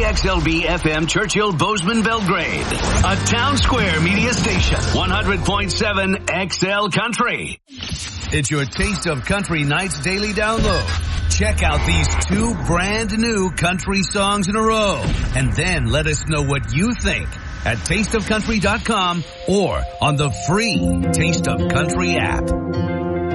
KXLB FM Churchill Bozeman Belgrade. A Town Square media station. 100.7 XL Country. It's your Taste of Country Nights daily download. Check out these 2 brand new country songs in a row. And then let us know what you think at tasteofcountry.com or on the free Taste of Country app.